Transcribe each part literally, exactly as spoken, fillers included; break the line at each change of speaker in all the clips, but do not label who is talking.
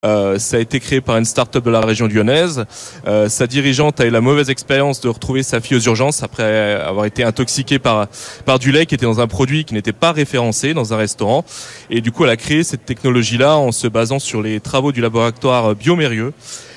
Euh, ça a été créé par une start-up de la région lyonnaise. Euh, sa dirigeante a eu la mauvaise expérience de retrouver sa fille aux urgences après avoir été intoxiquée par par du lait qui était dans un produit qui n'était pas référencé dans un restaurant. Et du coup, elle a créé cette technologie-là en se basant sur les travaux du laboratoire Biomérieux.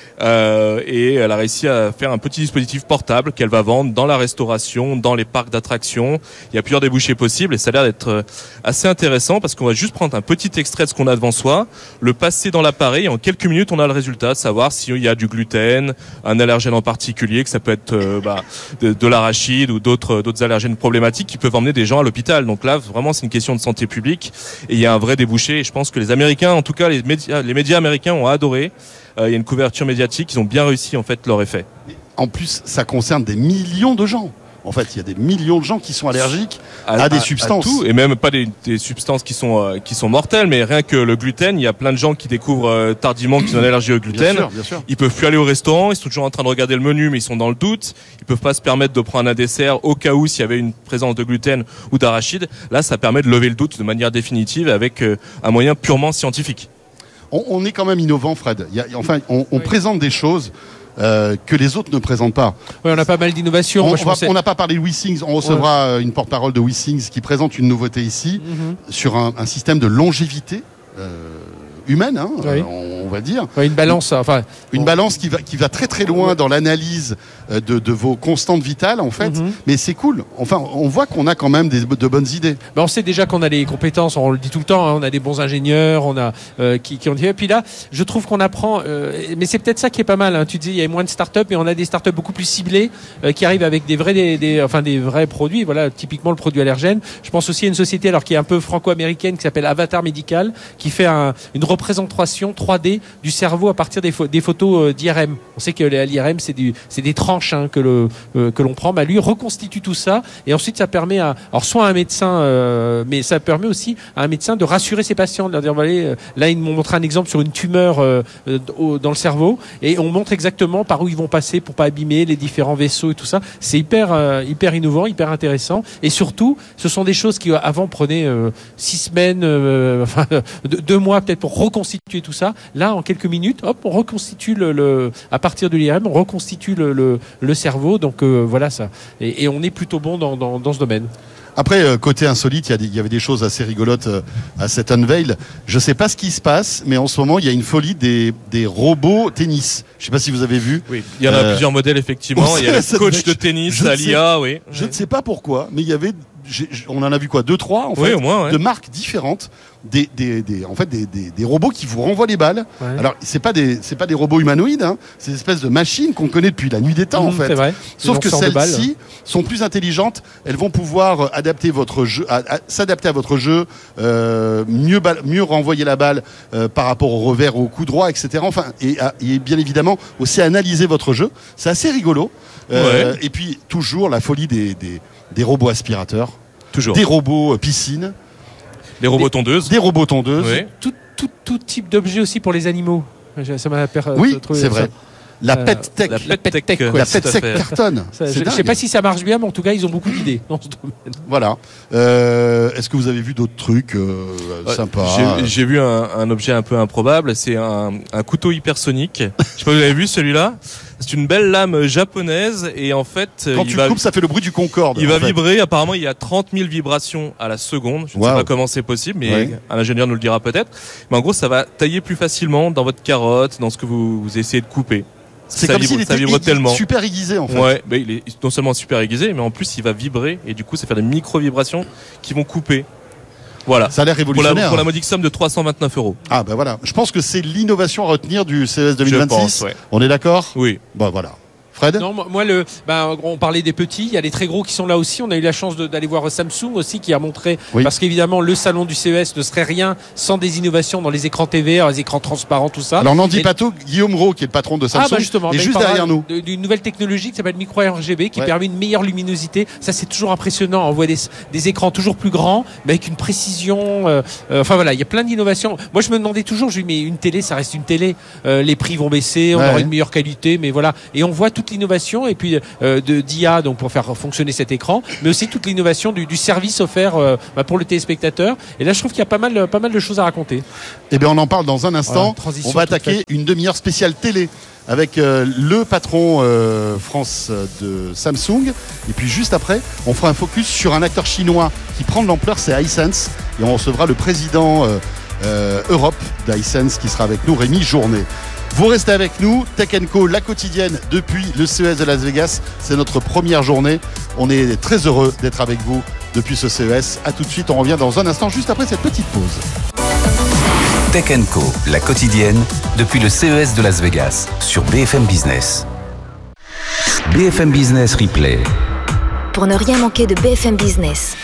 Euh, et elle a réussi à faire un petit dispositif portable qu'elle va vendre dans la restauration, dans les parcs d'attractions. Il y a plusieurs débouchés possibles et ça a l'air d'être assez intéressant parce qu'on va juste prendre un petit extrait de ce qu'on a devant soi, le passer dans l'appareil et en quelques minutes on a le résultat, savoir s'il y a du gluten, un allergène en particulier, que ça peut être euh, bah, de, de l'arachide ou d'autres d'autres allergènes problématiques qui peuvent emmener des gens à l'hôpital. Donc là vraiment c'est une question de santé publique et il y a un vrai débouché et je pense que les Américains, en tout cas les médias, les médias américains ont adoré. Euh, il y a une couverture médiatique, ils ont bien réussi en fait leur effet.
En plus, ça concerne des millions de gens. En fait, il y a des millions de gens qui sont allergiques à, à des à, substances.
À tout, et même pas des, des substances qui sont euh, qui sont mortelles, mais rien que le gluten, il y a plein de gens qui découvrent euh, tardivement qu'ils ont une allergie au gluten.
Bien sûr, bien sûr.
Ils peuvent plus aller au restaurant, ils sont toujours en train de regarder le menu, mais ils sont dans le doute. Ils peuvent pas se permettre de prendre un dessert au cas où s'il y avait une présence de gluten ou d'arachide. Là, ça permet de lever le doute de manière définitive avec euh, un moyen purement scientifique.
On, on est quand même innovant, Fred. Il y a, enfin, on, on oui. présente des choses euh, que les autres ne présentent pas.
Oui, on a pas mal d'innovations.
On
Moi,
n'a pensais... pas parlé de WeThings. On recevra ouais. une porte-parole de WeThings qui présente une nouveauté ici mm-hmm. sur un, un système de longévité euh, humaine, hein, oui. on, on va dire.
Oui, une balance. Enfin,
une on... balance qui va qui va très très loin dans l'analyse de, de vos constantes vitales, en fait. Mm-hmm. Mais c'est cool. Enfin, on voit qu'on a quand même des, de bonnes idées.
Ben, on sait déjà qu'on a les compétences. On le dit tout le temps. Hein, on a des bons ingénieurs. On a euh, qui, qui ont dit. Et puis là, je trouve qu'on apprend. Euh, mais c'est peut-être ça qui est pas mal. Hein. Tu dis, il y a moins de start-up, mais on a des start-up beaucoup plus ciblées euh, qui arrivent avec des vrais, des, des, enfin des vrais produits. Voilà, typiquement le produit allergène. Je pense aussi à une société alors qui est un peu franco-américaine qui s'appelle Avatar Medical, qui fait un, une représentation trois D du cerveau à partir des, fo- des photos d'I R M. On sait que l'I R M c'est du, c'est des tranches hein, que le euh, que l'on prend. Bah lui reconstitue tout ça et ensuite ça permet à, alors soit à un médecin, euh, mais ça permet aussi à un médecin de rassurer ses patients, de leur dire voilà, là ils m'ont montré un exemple sur une tumeur euh, dans le cerveau et on montre exactement par où ils vont passer pour pas abîmer les différents vaisseaux et tout ça. C'est hyper euh, hyper innovant, hyper intéressant et surtout ce sont des choses qui avant prenaient euh, six semaines, euh, enfin deux, deux mois peut-être pour reconstituer tout ça. Là en quelques minutes, hop, on reconstitue le, le à partir de l'I R M, on reconstitue le, le, le cerveau. Donc euh, voilà ça. Et, et on est plutôt bon dans, dans, dans ce domaine.
Après, euh, côté insolite, il y, y avait des choses assez rigolotes euh, à cet unveil. Je sais pas ce qui se passe, mais en ce moment, il y a une folie des, des robots tennis. Je sais pas si vous avez vu.
Oui, il y en a euh, plusieurs modèles, effectivement. Il y a le coach de tennis, l'I A, oui.
Je ne sais pas pourquoi, mais il y avait, j'ai, on en a vu quoi, deux, trois, en fait,
oui, au moins, ouais.
de marques différentes. Des, des, des, en fait, des, des, des robots qui vous renvoient les balles. Ouais. Alors, c'est pas des, c'est pas des robots humanoïdes, hein. C'est des espèces de machines qu'on connaît depuis la nuit des temps, mmh, en fait.
C'est vrai.
Sauf que celles-ci sont plus intelligentes. Elles vont pouvoir adapter votre jeu, à, à, s'adapter à votre jeu, euh, mieux, balle, mieux renvoyer la balle euh, par rapport au revers, au coup droit, et cetera. Enfin, et, et bien évidemment aussi analyser votre jeu. C'est assez rigolo. Euh, ouais. Et puis toujours la folie des, des, des robots aspirateurs,
toujours
des robots piscines.
Des robots tondeuses.
Des robots tondeuses.
Oui. Tout, tout, tout type d'objet aussi pour les animaux. Ça m'a per...
Oui, c'est vrai. La
euh,
pet tech.
La pet tech.
La pet tech cartonne.
Ça, je ne sais pas si ça marche bien, mais en tout cas, ils ont beaucoup d'idées dans ce domaine.
Voilà. Euh, est-ce que vous avez vu d'autres trucs euh, ouais, sympas?
J'ai, j'ai vu un, un objet un peu improbable. C'est un, un couteau hypersonique. Je sais pas si vous avez vu celui-là. C'est une belle lame japonaise et en fait,
quand
il
tu
va,
coupes, ça fait le bruit du Concorde.
Il va
fait.
vibrer. Apparemment, il y a trente mille vibrations à la seconde. Je ne wow. sais pas comment c'est possible, mais ouais. un ingénieur nous le dira peut-être. Mais en gros, ça va tailler plus facilement dans votre carotte, dans ce que vous, vous essayez de couper.
C'est
ça
comme
vibre,
s'il était
vibre tellement.
super aiguisé en fait.
Ouais, bah, il est non seulement super aiguisé, mais en plus il va vibrer et du coup ça fait des micro-vibrations qui vont couper. Voilà.
Ça a l'air révolutionnaire.
Pour la, pour la modique somme de trois cent vingt-neuf euros.
Ah ben bah voilà. Je pense que c'est l'innovation à retenir du C E S deux mille vingt-six.
Je pense, ouais.
On est d'accord?
Oui.
Bon voilà. Fred?
Non, moi le, ben on parlait des petits, il y a les très gros qui sont là aussi. On a eu la chance de, d'aller voir Samsung aussi qui a montré, oui. parce qu'évidemment le salon du C E S ne serait rien sans des innovations dans les écrans T V, les écrans transparents, tout ça.
Alors Nandi Pato, Guillaume Rowe qui est le patron de Samsung,
ah bah justement,
est juste derrière nous.
De, d'une nouvelle technologie qui s'appelle micro R G B qui ouais. permet une meilleure luminosité. Ça c'est toujours impressionnant. On voit des, des écrans toujours plus grands, mais avec une précision. Euh, euh, enfin voilà, il y a plein d'innovations. Moi je me demandais toujours, je dis mais une télé, ça reste une télé. Euh, les prix vont baisser, on ouais. aura une meilleure qualité, mais voilà. Et on voit tout toute l'innovation et puis euh, de d'I A donc pour faire fonctionner cet écran, mais aussi toute l'innovation du, du service offert euh, bah, pour le téléspectateur. Et là, je trouve qu'il y a pas mal, pas mal de choses à raconter.
Eh bien, on en parle dans un instant.
Voilà,
on va attaquer une demi-heure spéciale télé avec euh, le patron euh, France de Samsung. Et puis juste après, on fera un focus sur un acteur chinois qui prend de l'ampleur, c'est Hisense. Et on recevra le président euh, euh, Europe d'Hisense qui sera avec nous, Rémi Journet. Vous restez avec nous, Tech and Co, la quotidienne depuis le C E S de Las Vegas. C'est notre première journée. On est très heureux d'être avec vous depuis ce C E S. A tout de suite, on revient dans un instant, juste après cette petite pause.
Tech and Co, la quotidienne, depuis le C E S de Las Vegas, sur B F M Business. B F M Business Replay.
Pour ne rien manquer de B F M Business.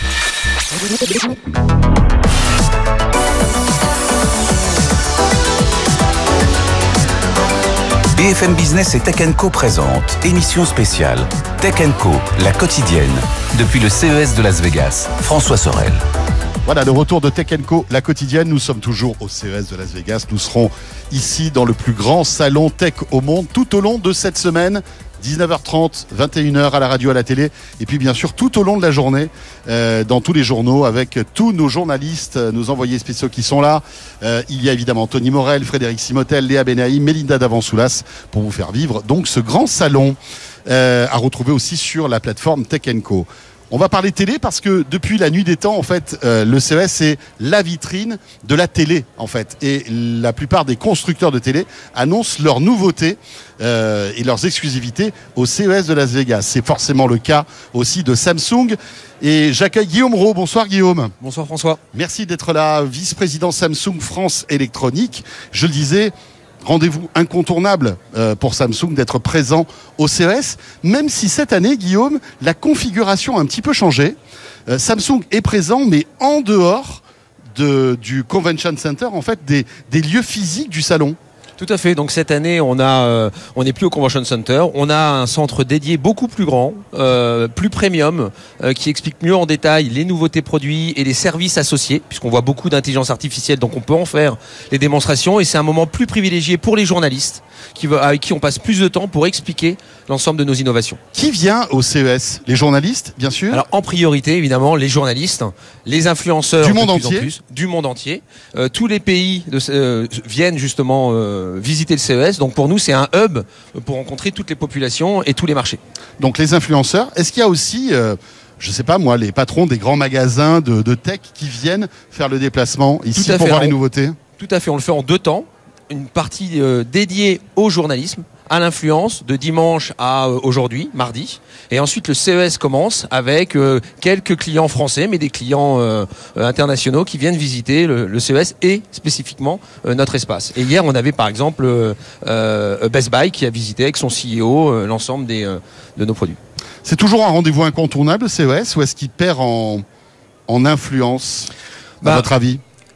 B F M Business et Tech and Co présente émission spéciale Tech and Co, la quotidienne, depuis le C E S de Las Vegas. François Sorel.
Voilà, le retour de Tech and Co, la quotidienne. Nous sommes toujours au C E S de Las Vegas. Nous serons ici dans le plus grand salon tech au monde tout au long de cette semaine. dix-neuf heures trente, vingt et une heures à la radio, à la télé. Et puis bien sûr tout au long de la journée, euh, dans tous les journaux, avec tous nos journalistes, nos envoyés spéciaux qui sont là. Euh, il y a évidemment Tony Morel, Frédéric Simotel, Léa Benaïm, Mélinda Davansoulas pour vous faire vivre donc ce grand salon euh, à retrouver aussi sur la plateforme Tech and Co. On va parler télé parce que depuis la nuit des temps, en fait, euh, le C E S c'est la vitrine de la télé, en fait. Et la plupart des constructeurs de télé annoncent leurs nouveautés euh, et leurs exclusivités au C E S de Las Vegas. C'est forcément le cas aussi de Samsung. Et j'accueille Guillaume Rault. Bonsoir Guillaume.
Bonsoir François.
Merci d'être là, vice-président Samsung France Électronique. Je le disais, rendez-vous incontournable euh, pour Samsung d'être présent au C E S, même si cette année, Guillaume, la configuration a un petit peu changé. Euh, Samsung est présent, mais en dehors de, du Convention Center, en fait, des, des lieux physiques du salon.
Tout à fait. Donc cette année, on a, euh, on n'est plus au Convention Center. On a un centre dédié beaucoup plus grand, euh, plus premium, euh, qui explique mieux en détail les nouveautés produits et les services associés, puisqu'on voit beaucoup d'intelligence artificielle, donc on peut en faire les démonstrations. Et c'est un moment plus privilégié pour les journalistes, qui, avec qui on passe plus de temps pour expliquer l'ensemble de nos innovations.
Qui vient au C E S? Les journalistes, bien sûr.
Alors en priorité, évidemment, les journalistes, les influenceurs
du monde
de plus
entier,
en plus, du monde entier. Euh, tous les pays de, euh, viennent justement euh, visiter le C E S. Donc pour nous, c'est un hub pour rencontrer toutes les populations et tous les marchés.
Donc les influenceurs. Est-ce qu'il y a aussi, euh, je sais pas moi, les patrons des grands magasins de, de tech qui viennent faire le déplacement ici pour
fait.
voir les
on,
nouveautés?
Tout à fait. On le fait en deux temps. Une partie euh, dédiée au journalisme, à l'influence, de dimanche à euh, aujourd'hui, mardi. Et ensuite, le C E S commence avec euh, quelques clients français, mais des clients euh, euh, internationaux qui viennent visiter le, le C E S et spécifiquement euh, notre espace. Et hier, on avait par exemple euh, euh, Best Buy qui a visité avec son C E O euh, l'ensemble des, euh, de nos produits.
C'est toujours un rendez-vous incontournable, le C E S, ou est-ce qu'il perd en, en influence,
bah,
à votre avis?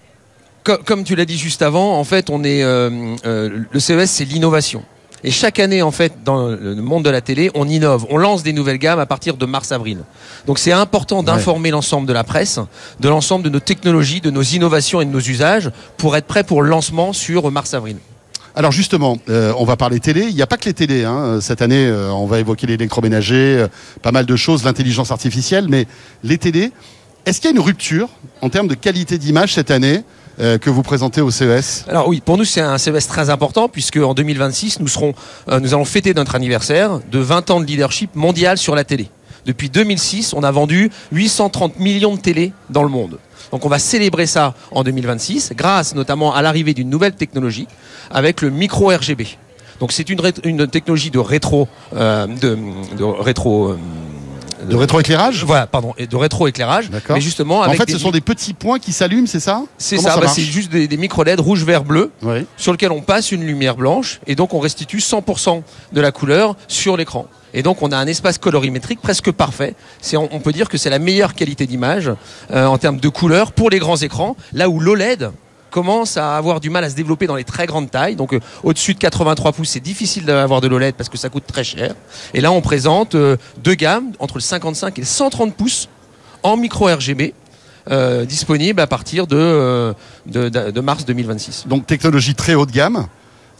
Comme tu l'as dit juste avant, en fait, on est euh, euh, le C E S, c'est l'innovation. Et chaque année, en fait, dans le monde de la télé, on innove, on lance des nouvelles gammes à partir de mars-avril. Donc, c'est important d'informer ouais. l'ensemble de la presse, de l'ensemble de nos technologies, de nos innovations et de nos usages, pour être prêt pour le lancement sur mars-avril.
Alors justement, euh, on va parler télé. Il n'y a pas que les télés. Hein. Cette année, euh, on va évoquer l'électroménager, euh, pas mal de choses, l'intelligence artificielle, mais les télés. Est-ce qu'il y a une rupture en termes de qualité d'image cette année euh, que vous présentez au C E S?
Alors oui, pour nous c'est un C E S très important puisque en deux mille vingt-six nous serons, euh, nous allons fêter notre anniversaire de vingt ans de leadership mondial sur la télé. Depuis deux mille six, on a vendu huit cent trente millions de télés dans le monde. Donc on va célébrer ça en deux mille vingt-six grâce notamment à l'arrivée d'une nouvelle technologie avec le micro R G B. Donc c'est une, une technologie de rétro, euh, de, de rétro. Euh,
De rétroéclairage?
Voilà, pardon, et de rétroéclairage.
D'accord.
Mais justement, avec
en fait,
des...
ce sont des petits points qui s'allument, c'est ça?
C'est ça, ça bah c'est juste des, des micro-L E D rouge, vert, bleu,
oui.
sur lesquels on passe une lumière blanche, et donc on restitue cent pour cent de la couleur sur l'écran. Et donc on a un espace colorimétrique presque parfait. C'est, on, on peut dire que c'est la meilleure qualité d'image euh, en termes de couleur pour les grands écrans, là où l'O L E D commence à avoir du mal à se développer dans les très grandes tailles. Donc euh, au-dessus de quatre-vingt-trois pouces, c'est difficile d'avoir de l'O L E D parce que ça coûte très cher. Et là, on présente euh, deux gammes entre le cinquante-cinq et le cent trente pouces en micro R G B. Euh, disponible à partir de, euh, de, de, de mars deux mille vingt-six.
Donc technologie très haut de gamme.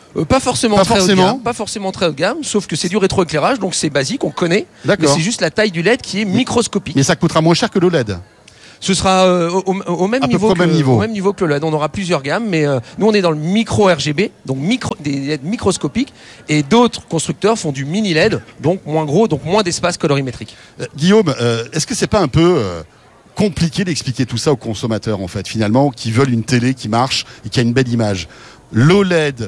Euh, pas forcément
Pas
très
forcément.
haut de gamme, pas forcément très haut de gamme, sauf que c'est du rétroéclairage, donc c'est basique, on connaît. Mais
D'accord.
c'est juste la taille du L E D qui est microscopique.
Mais ça coûtera moins cher que l'O L E D.
Ce sera euh, au, au même
À peu
niveau
près
que
au même niveau.
au même niveau que le L E D. On aura plusieurs gammes, mais euh, nous on est dans le micro R G B, donc micro, des L E D microscopiques, et d'autres constructeurs font du mini L E D, donc moins gros, donc moins d'espace colorimétrique.
Euh, Guillaume, euh, est-ce que c'est pas un peu euh, compliqué d'expliquer tout ça aux consommateurs en fait, finalement, qui veulent une télé qui marche et qui a une belle image? L'O L E D,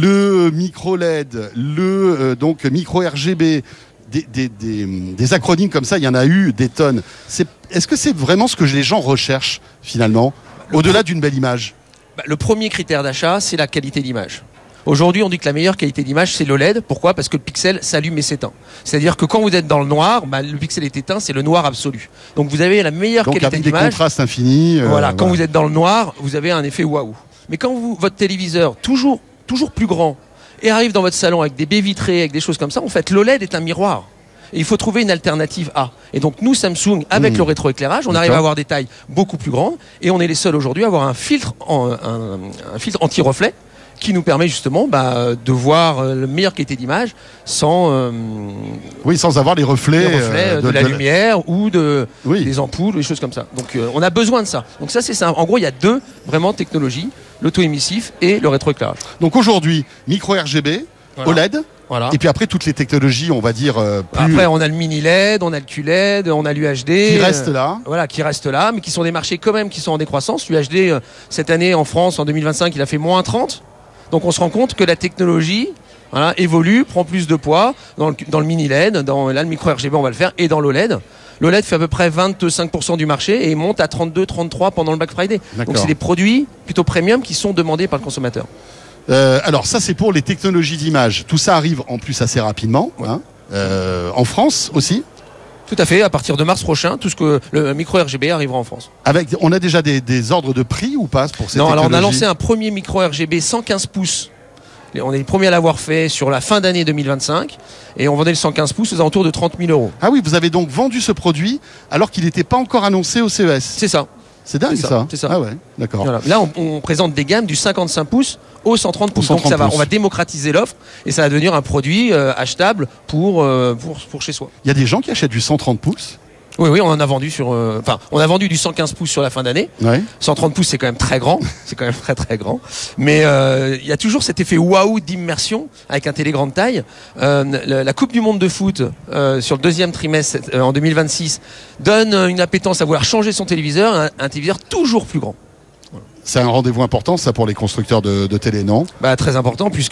le micro L E D, le euh, donc micro R G B, des, des, des, des acronymes comme ça, il y en a eu des tonnes. C'est, est-ce que c'est vraiment ce que les gens recherchent finalement, au-delà d'une belle image?
Bah, le premier critère d'achat, c'est la qualité d'image. Aujourd'hui, on dit que la meilleure qualité d'image, c'est l'O L E D. Pourquoi ? Parce que le pixel s'allume et s'éteint. C'est-à-dire que quand vous êtes dans le noir, bah, le pixel est éteint, c'est le noir absolu. Donc vous avez la meilleure
Donc
qualité
avec des
d'image.
contrastes infinis. euh,
Voilà, quand
voilà.
vous êtes dans le noir, vous avez un effet waouh. Mais quand vous, votre téléviseur, toujours, toujours plus grand, et arrive dans votre salon avec des baies vitrées, avec des choses comme ça, en fait, l'O L E D est un miroir. Et il faut trouver une alternative A. Et donc nous, Samsung, avec
Mmh.
le rétroéclairage, on
D'accord.
arrive à avoir des tailles beaucoup plus grandes, et on est les seuls aujourd'hui à avoir un filtre, en- un, un filtre anti-reflet qui nous permet justement bah, de voir euh, la meilleure qualité d'image sans euh,
Oui, sans avoir les reflets,
les reflets
euh,
de, la lumière ou de,
Oui.
des ampoules, des choses comme ça. Donc euh, on a besoin de ça. Donc ça c'est ça. En gros, il y a deux vraiment technologies, l'auto-émissif et le rétroéclairage.
Donc aujourd'hui, micro R G B,
Voilà.
O L E D,
Voilà.
et puis après toutes les technologies, on va dire euh, plus
Après, on a le mini L E D, on a le Q L E D, on a l'U H D.
qui restent
euh,
là.
Voilà, qui restent là, mais qui sont des marchés quand même qui sont en décroissance. L'U H D, euh, cette année en France, en deux mille vingt-cinq, il a fait moins trente. Donc on se rend compte que la technologie voilà, évolue, prend plus de poids dans le, dans le mini L E D, dans là, le micro R G B, on va le faire, et dans l'O L E D. L'O L E D fait à peu près vingt-cinq pour cent du marché et monte à trente-deux trente-trois pendant le Black Friday.
D'accord.
Donc c'est des produits plutôt premium qui sont demandés par le consommateur.
Euh, alors ça c'est pour les technologies d'image. Tout ça arrive en plus assez rapidement. Hein. Euh, en France aussi.
Tout à fait, à partir de mars prochain, tout ce que le micro R G B arrivera en France.
Avec, on a déjà des, des ordres de prix ou pas pour ces
Non, alors on a
technologies
lancé un premier micro R G B cent quinze pouces. Et on est les premiers à l'avoir fait sur la fin d'année deux mille vingt-cinq et on vendait le cent quinze pouces aux alentours de trente mille euros.
Ah oui, vous avez donc vendu ce produit alors qu'il n'était pas encore annoncé au C E S.
C'est ça.
C'est dingue
c'est ça,
ça.
c'est ça.
Ah ouais, d'accord.
Voilà. Là, on, on présente des gammes du cinquante-cinq pouces au cent trente pouces.
cent
Donc
trente
ça va,
pouces.
on va démocratiser l'offre et ça va devenir un produit euh, achetable pour, euh, pour, pour chez soi.
Il y a des gens qui achètent du cent trente pouces.
Oui, oui, on en a vendu sur, euh, enfin, on a vendu du cent quinze pouces sur la fin d'année.
Ouais.
cent trente pouces, c'est quand même très grand. C'est quand même très très grand. Mais euh, il y a toujours cet effet waouh d'immersion avec un télé grande taille. Euh, la, la Coupe du Monde de foot euh, sur le deuxième trimestre euh, en deux mille vingt-six donne une appétence à vouloir changer son téléviseur, un, un téléviseur toujours plus grand.
C'est un rendez-vous important ça pour les constructeurs de, de télé, non?
Bah, très important puisque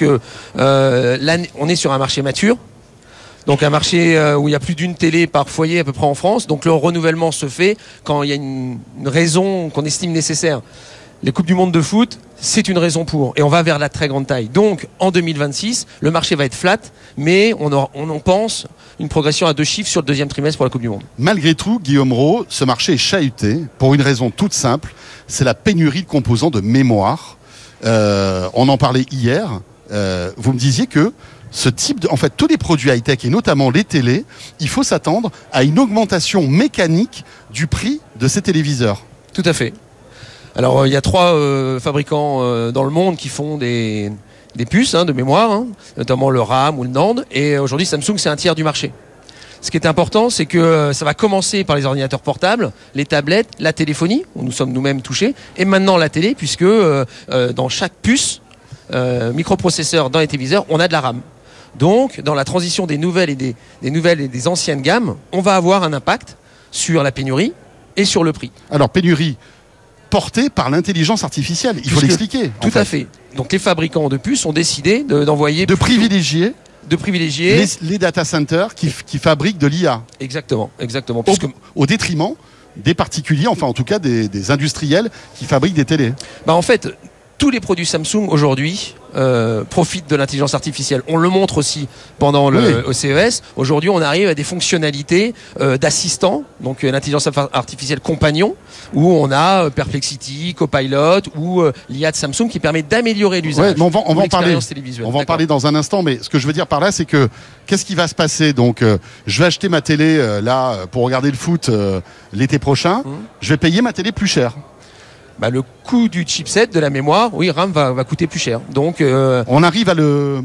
euh, l'année- on est sur un marché mature. Donc un marché euh, où il y a plus d'une télé par foyer à peu près en France. Donc le renouvellement se fait quand il y a une, une raison qu'on estime nécessaire. Les Coupes du Monde de foot, c'est une raison pour. Et on va vers la très grande taille. Donc en deux mille vingt-six, le marché va être flat, mais on, aura- on en pense une progression à deux chiffres sur le deuxième trimestre pour la Coupe du Monde.
Malgré tout, Guillaume Rowe, ce marché est chahuté pour une raison toute simple, c'est la pénurie de composants de mémoire. Euh, on en parlait hier. Euh, vous me disiez que ce type de, en fait, tous les produits high-tech et notamment les télés, il faut s'attendre à une augmentation mécanique du prix de ces téléviseurs.
Tout à fait. Alors euh, il y a trois euh, fabricants euh, dans le monde qui font des, des puces hein, de mémoire, hein, notamment le RAM ou le NAND. Et aujourd'hui Samsung c'est un tiers du marché. Ce qui est important, c'est que euh, ça va commencer par les ordinateurs portables, les tablettes, la téléphonie, où nous sommes nous-mêmes touchés, et maintenant la télé, puisque euh, euh, dans chaque puce, euh, microprocesseur dans les téléviseurs, on a de la RAM. Donc, dans la transition des nouvelles et des, des nouvelles et des anciennes gammes, on va avoir un impact sur la pénurie et sur le prix.
Alors, pénurie portée par l'intelligence artificielle, il faut
Puisque-
l'expliquer. en
Tout
fait.
à fait. Donc, les fabricants de puces ont décidé de- d'envoyer
De
plutôt-
privilégier
de privilégier
les, les data centers qui, qui fabriquent de l'I A
exactement, exactement.
au,
Puisque
au détriment des particuliers, enfin en tout cas des, des industriels qui fabriquent des télés.
Bah en fait, tous les produits Samsung aujourd'hui euh, profitent de l'intelligence artificielle. On le montre aussi pendant le
Oui.
au C E S. Aujourd'hui, on arrive à des fonctionnalités euh, d'assistant, donc euh, l'intelligence artificielle compagnon, où on a euh, Perplexity, Copilot ou euh, l'I A de Samsung qui permet d'améliorer l'usage.
Ouais, mais on va, on
ou
va en parler.
l'expérience télévisuelle.
On va en
D'accord.
parler dans un instant, mais ce que je veux dire par là, c'est que qu'est-ce qui va se passer? Donc, euh, je vais acheter ma télé euh, là euh, pour regarder le foot euh, l'été prochain.
Mhm.
Je vais payer ma télé plus cher.
bah, le coût du chipset, de la mémoire, oui, RAM va, va coûter plus cher. Donc, euh,
on arrive à le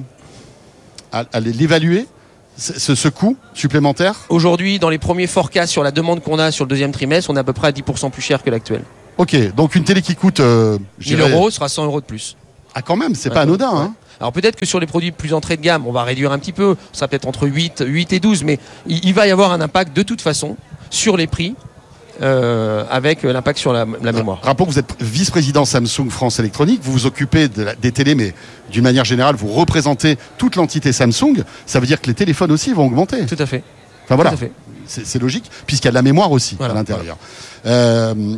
à, à l'évaluer, ce, ce coût supplémentaire.
Aujourd'hui, dans les premiers forecasts sur la demande qu'on a sur le deuxième trimestre, on est à peu près à dix pour cent plus cher que l'actuel.
Ok, donc une télé qui coûte euh,
mille euros sera cent euros de plus.
Ah quand même, c'est
ouais,
pas anodin.
ouais.
Hein.
Alors peut-être que sur les produits plus entrée de gamme, on va réduire un petit peu, ça peut être entre huit, huit et douze, mais il, il va y avoir un impact de toute façon sur les prix. Euh, avec l'impact sur la, la mémoire.
Rappelons que vous êtes vice-président Samsung France Électronique, vous vous occupez de la, des télés, mais d'une manière générale, vous représentez toute l'entité Samsung. Ça veut dire que les téléphones aussi vont augmenter.
Tout à fait.
Enfin voilà,
Tout à fait.
C'est, c'est logique, puisqu'il y a de la mémoire aussi voilà, à l'intérieur. Voilà. Euh,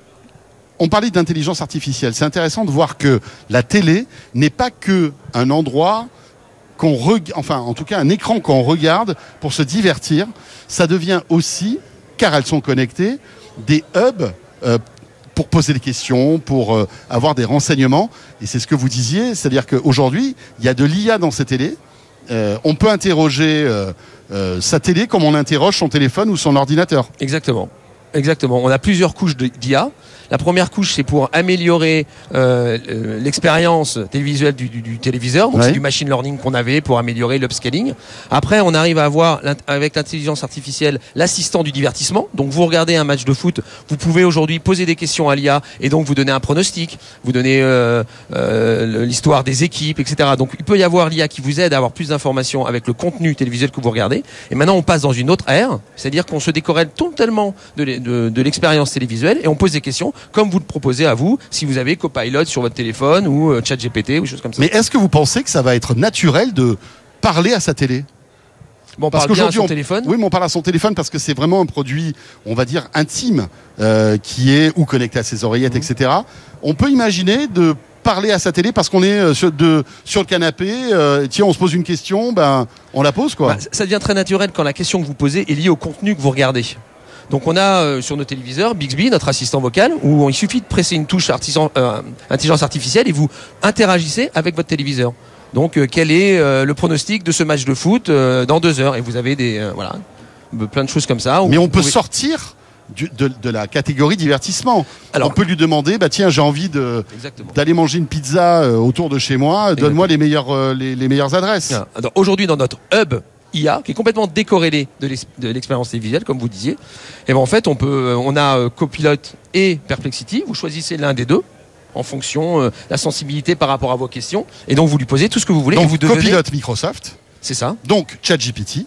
on parlait d'intelligence artificielle. C'est intéressant de voir que la télé n'est pas que un endroit qu'on regarde, enfin en tout cas un écran qu'on regarde pour se divertir. Ça devient aussi, car elles sont connectées, des hubs euh, pour poser des questions, pour euh, avoir des renseignements. Et c'est ce que vous disiez, c'est-à-dire qu'aujourd'hui, il y a de l'I A dans ces télés. Euh, on peut interroger euh, euh, sa télé comme on interroge son téléphone ou son ordinateur.
Exactement. Exactement. On a plusieurs couches d'I A. La première couche, c'est pour améliorer euh, l'expérience télévisuelle du, du, du téléviseur. Donc, ouais. C'est du machine learning qu'on avait pour améliorer l'upscaling. Après, on arrive à avoir, avec l'intelligence artificielle, l'assistant du divertissement. Donc, vous regardez un match de foot, vous pouvez aujourd'hui poser des questions à l'I A et donc vous donner un pronostic, vous donner euh, euh, l'histoire des équipes, et cetera. Donc, il peut y avoir l'I A qui vous aide à avoir plus d'informations avec le contenu télévisuel que vous regardez. Et maintenant, on passe dans une autre ère, c'est-à-dire qu'on se décorrèle totalement de, de, de l'expérience télévisuelle et on pose des questions comme vous le proposez à vous, si vous avez Copilot sur votre téléphone ou euh, ChatGPT ou des choses comme ça.
Mais est-ce que vous pensez que ça va être naturel de parler à sa télé ?
Bon, on parce parle bien à son
on,
téléphone.
Oui, mais on parle à son téléphone parce que c'est vraiment un produit, on va dire, intime, euh, qui est ou connecté à ses oreillettes, mmh. et cetera. On peut imaginer de parler à sa télé parce qu'on est sur, de, sur le canapé, euh, tiens, on se pose une question, ben, on la pose, quoi.
Bah, ça devient très naturel quand la question que vous posez est liée au contenu que vous regardez. Donc on a euh, sur nos téléviseurs Bixby, notre assistant vocal, où il suffit de presser une touche artisan, euh, intelligence artificielle et vous interagissez avec votre téléviseur. Donc euh, quel est euh, le pronostic de ce match de foot euh, dans deux heures ? Et vous avez des euh, voilà plein de choses comme ça.
Mais on peut pouvez... sortir du, de, de la catégorie divertissement. Alors, on peut lui demander, bah tiens, j'ai envie de d'aller manger une pizza euh, autour de chez moi. Exactement. Donne-moi les meilleures euh, les, les meilleures adresses.
Alors, aujourd'hui dans notre hub I A, qui est complètement décorrélé de, de l'expérience télévisuelle, comme vous disiez, et ben en fait, on peut, on a euh, Copilot et Perplexity. Vous choisissez l'un des deux en fonction de euh, la sensibilité par rapport à vos questions, et donc vous lui posez tout ce que vous voulez.
Donc
et vous
devenez... Copilot
Microsoft, c'est ça.
Donc ChatGPT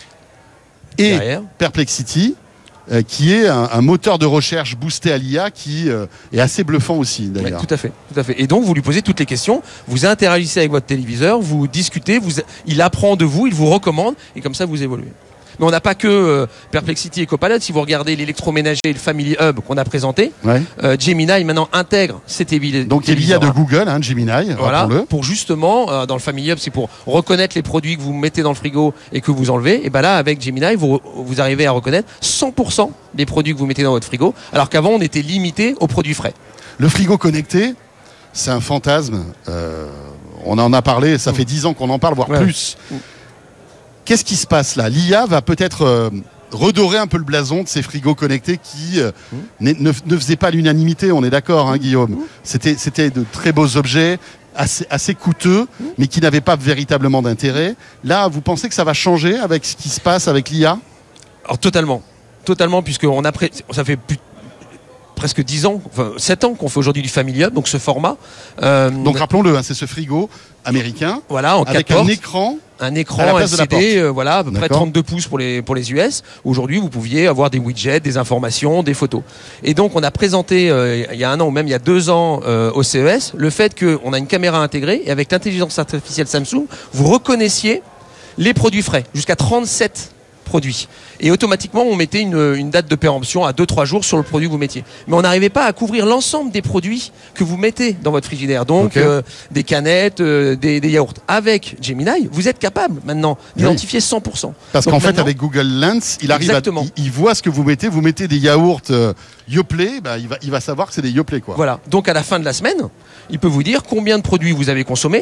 et
derrière.
Perplexity. Euh, qui est un, un moteur de recherche boosté à l'I A qui euh, est assez bluffant aussi d'ailleurs.
Ouais, tout à fait, tout à fait. Et donc vous lui posez toutes les questions, vous interagissez avec votre téléviseur, vous discutez, vous, il apprend de vous, il vous recommande et comme ça vous évoluez. Mais on n'a pas que euh, Perplexity et Copilot. Si vous regardez l'électroménager et le Family Hub qu'on a présenté, ouais. euh, Gemini maintenant intègre ces téléviseurs.
Donc il y a de Google, hein, Gemini,
voilà, pour justement, euh, dans le Family Hub, c'est pour reconnaître les produits que vous mettez dans le frigo et que vous enlevez. Et ben là, avec Gemini, vous, vous arrivez à reconnaître cent pour cent des produits que vous mettez dans votre frigo, alors qu'avant, on était limité aux produits frais.
Le frigo connecté, c'est un fantasme. Euh, on en a parlé, ça mmh. fait dix ans qu'on en parle, voire ouais. plus. Mmh. Qu'est-ce qui se passe là ? L'I A va peut-être euh, redorer un peu le blason de ces frigos connectés qui euh, mmh. ne, ne faisaient pas l'unanimité, on est d'accord, hein, Guillaume ? mmh. C'était, c'était de très beaux objets, assez, assez coûteux, mmh. mais qui n'avaient pas véritablement d'intérêt. Là, vous pensez que ça va changer avec ce qui se passe avec l'I A ?
Alors totalement, totalement, puisque on a pré... ça fait plus presque dix ans, enfin sept ans qu'on fait aujourd'hui du Family Hub, donc ce format.
Euh, donc rappelons-le, hein, c'est ce frigo américain,
voilà, en
avec
quatre
un
portes,
écran,
un écran L C D, euh, voilà, à peu près trente-deux pouces pour les pour les U S. Aujourd'hui, vous pouviez avoir des widgets, des informations, des photos. Et donc, on a présenté euh, il y a un an ou même il y a deux ans euh, au C E S le fait qu'on a une caméra intégrée et avec l'intelligence artificielle Samsung, vous reconnaissiez les produits frais jusqu'à trente-sept produits. Et automatiquement, on mettait une, une date de péremption à deux trois jours sur le produit que vous mettiez. Mais on n'arrivait pas à couvrir l'ensemble des produits que vous mettez dans votre frigidaire. Donc, okay. euh, des canettes, euh, des, des yaourts. Avec Gemini, vous êtes capable maintenant d'identifier cent pour cent.
Parce
Donc
qu'en
maintenant,
fait, avec Google Lens, il arrive exactement. à... Il, il voit ce que vous mettez. Vous mettez des yaourts euh, Yoplait, bah, il, va, il va savoir que c'est des Yoplait, quoi.
Voilà. Donc, à la fin de la semaine, il peut vous dire combien de produits vous avez consommés,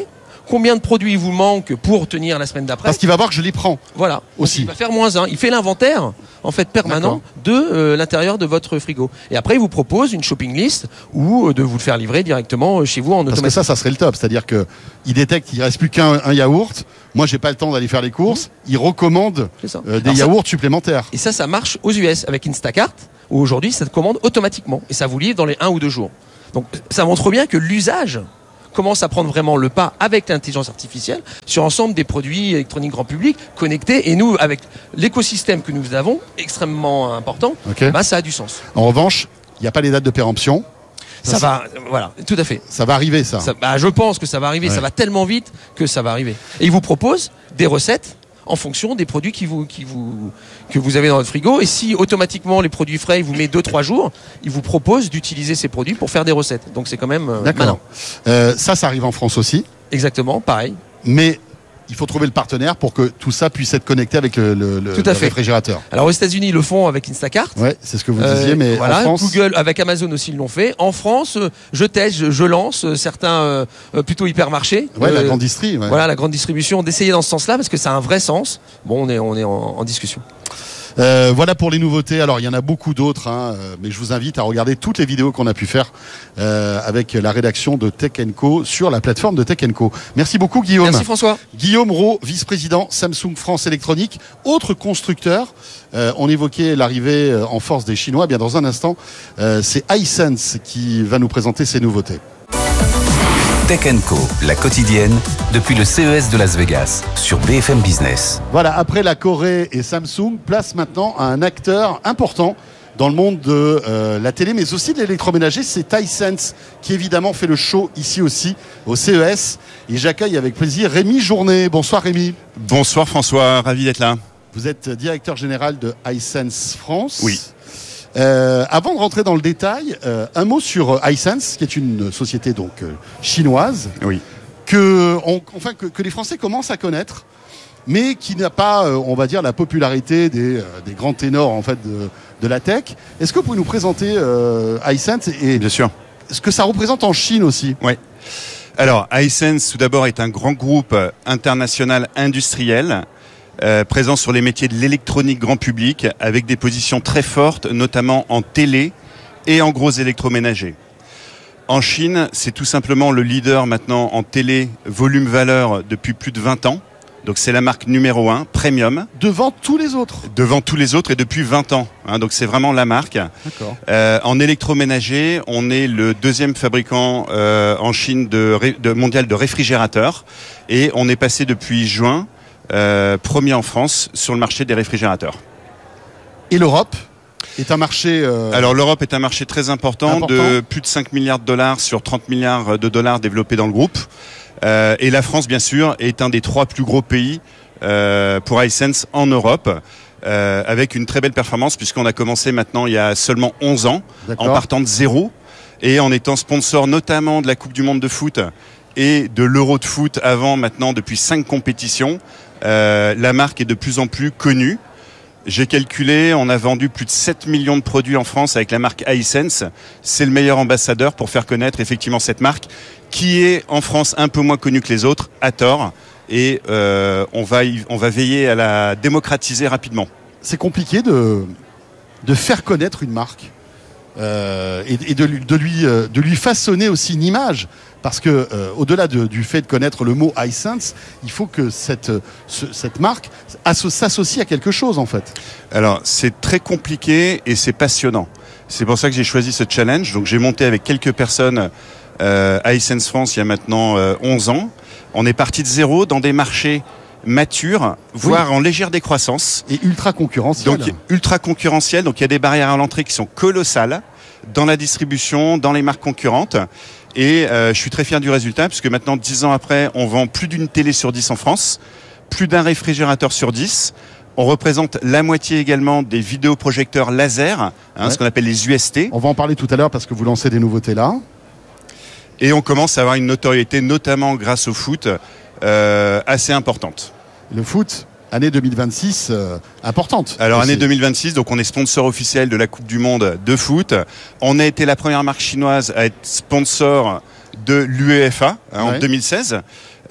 combien de produits il vous manque pour tenir la semaine d'après.
Parce qu'il va voir que je les prends.
Voilà.
Aussi.
Donc, il va faire moins un. Il fait l'inventaire, en fait, permanent D'accord. de euh, l'intérieur de votre frigo. Et après, il vous propose une shopping list ou euh, de vous le faire livrer directement chez vous en automatique.
Parce que ça, ça serait le top. C'est-à-dire que il détecte qu'il ne reste plus qu'un un yaourt. Moi, j'ai pas le temps d'aller faire les courses. Mmh. Il recommande euh, des Alors yaourts ça, supplémentaires.
Et ça, ça marche aux U S avec Instacart, où aujourd'hui, ça te commande automatiquement. Et ça vous livre dans les un ou deux jours. Donc, ça montre bien que l'usage commence à prendre vraiment le pas avec l'intelligence artificielle sur l'ensemble des produits électroniques grand public connectés. Et nous, avec l'écosystème que nous avons, extrêmement important, okay. bah, ça a du sens.
En revanche, il n'y a pas les dates de péremption.
Ça, ça va, euh, voilà, tout à fait.
Ça va arriver, ça.
ça bah, je pense que ça va arriver. Ouais. Ça va tellement vite que ça va arriver. Et il vous propose des recettes en fonction des produits qui vous, qui vous, que vous avez dans votre frigo. Et si automatiquement les produits frais, il vous met deux trois jours, il vous propose d'utiliser ces produits pour faire des recettes. Donc c'est quand même euh,
D'accord. Euh, ça, ça arrive en France aussi.
Exactement, pareil.
Mais il faut trouver le partenaire pour que tout ça puisse être connecté avec le, le, le, le réfrigérateur.
Alors aux États-Unis, ils le font avec Instacart.
Ouais, c'est ce que vous disiez, euh, mais
voilà,
en France,
Google avec Amazon aussi ils l'ont fait. En France, je teste, je, je lance certains euh, plutôt hypermarchés.
Ouais, euh, la grande
distribution.
Ouais.
Voilà, la grande distribution, d'essayer dans ce sens-là parce que ça a un vrai sens. Bon, on est on est en, en discussion.
Euh, voilà pour les nouveautés. Alors il y en a beaucoup d'autres, hein, mais je vous invite à regarder toutes les vidéos qu'on a pu faire euh, avec la rédaction de Tech and Co sur la plateforme de Tech and Co. Merci beaucoup Guillaume.
Merci François.
Guillaume Roux, vice-président Samsung France Électronique, autre constructeur. Euh, on évoquait l'arrivée en force des Chinois. Bien dans un instant, euh, c'est Hisense qui va nous présenter ces nouveautés.
Tech and Co, la quotidienne, depuis le C E S de Las Vegas, sur B F M Business.
Voilà, après la Corée et Samsung, place maintenant à un acteur important dans le monde de euh, la télé, mais aussi de l'électroménager, c'est Hisense, qui évidemment fait le show ici aussi, au C E S. Et j'accueille avec plaisir Rémi Journet. Bonsoir Rémi.
Bonsoir François, ravi d'être là.
Vous êtes directeur général de Hisense France.
Oui.
Euh, avant de rentrer dans le détail, euh, un mot sur Hisense, qui est une société donc euh, chinoise,
oui.
que, on, enfin, que, que les Français commencent à connaître, mais qui n'a pas, euh, on va dire, la popularité des, euh, des grands ténors en fait de, de la tech. Est-ce que vous pouvez nous présenter euh, Hisense et
Bien sûr.
ce que ça représente en Chine aussi?
Oui. Alors, Hisense, tout d'abord, est un grand groupe international industriel. Euh, présent sur les métiers de l'électronique grand public avec des positions très fortes, notamment en télé et en gros électroménager. En Chine, c'est tout simplement le leader maintenant en télé volume valeur depuis plus de vingt ans. Donc c'est la marque numéro un, premium.
Devant tous les autres.
Devant tous les autres et depuis vingt ans. Hein, donc c'est vraiment la marque.
D'accord.
Euh, en électroménager, on est le deuxième fabricant euh, en Chine de, de mondial de réfrigérateurs et on est passé depuis juin Euh, premier en France sur le marché des réfrigérateurs.
Et l'Europe est un marché... Euh...
Alors l'Europe est un marché très important,
important,
de plus de cinq milliards de dollars sur trente milliards de dollars développés dans le groupe. Euh, et la France, bien sûr, est un des trois plus gros pays euh, pour Hisense en Europe, euh, avec une très belle performance, puisqu'on a commencé maintenant il y a seulement onze ans,
D'accord.
en partant de zéro, et en étant sponsor notamment de la Coupe du Monde de foot et de l'Euro de foot avant, maintenant, depuis cinq compétitions. Euh, la marque est de plus en plus connue. J'ai calculé, on a vendu plus de sept millions de produits en France avec la marque Hisense. C'est le meilleur ambassadeur pour faire connaître effectivement cette marque qui est en France un peu moins connue que les autres, à tort. Et euh, on va, y, on va veiller à la démocratiser rapidement.
C'est compliqué de, de faire connaître une marque euh, et, et de, de, lui, de lui façonner aussi une image. Parce que euh, au-delà de, du fait de connaître le mot Hisense, il faut que cette, ce, cette marque asso- s'associe à quelque chose en fait.
Alors c'est très compliqué et c'est passionnant. C'est pour ça que j'ai choisi ce challenge. Donc j'ai monté avec quelques personnes euh, Hisense France il y a maintenant euh, onze ans. On est parti de zéro dans des marchés matures, voire oui. en légère décroissance.
Et ultra concurrentiel.
Donc ultra concurrentiel. Donc il y a des barrières à l'entrée qui sont colossales dans la distribution, dans les marques concurrentes. Et euh, je suis très fier du résultat puisque maintenant, dix ans après, on vend plus d'une télé sur dix en France, plus d'un réfrigérateur sur dix. On représente la moitié également des vidéoprojecteurs laser, hein, ouais. ce qu'on appelle les U S T.
On va en parler tout à l'heure parce que vous lancez des nouveautés là.
Et on commence à avoir une notoriété, notamment grâce au foot, euh, assez importante.
Le foot, année deux mille vingt-six, euh, importante.
Alors
aussi.
année deux mille vingt-six, donc on est sponsor officiel de la Coupe du Monde de foot. On a été la première marque chinoise à être sponsor de l'UEFA hein, ouais. en deux mille seize.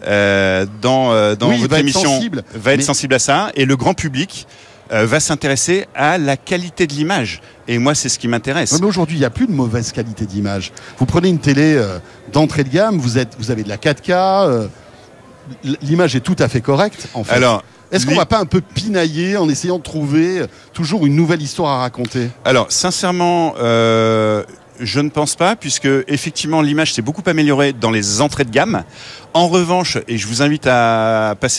euh, dans, euh, dans
Oui, il
votre
va être
émission
sensible.
va être
Mais-
sensible à ça, et le grand public euh, va s'intéresser à la qualité de l'image. Et moi, c'est ce qui m'intéresse.
Ouais, mais aujourd'hui, il n'y a plus de mauvaise qualité d'image. Vous prenez une télé euh, d'entrée de gamme, vous, êtes, vous avez de la quatre K, euh, l'image est tout à fait correcte, en fait.
Alors,
Est-ce qu'on
li-
va pas un peu pinailler en essayant de trouver euh, toujours une nouvelle histoire à raconter?
Alors, sincèrement, euh, je ne pense pas, puisque effectivement l'image s'est beaucoup améliorée dans les entrées de gamme. En revanche, et je vous invite à passer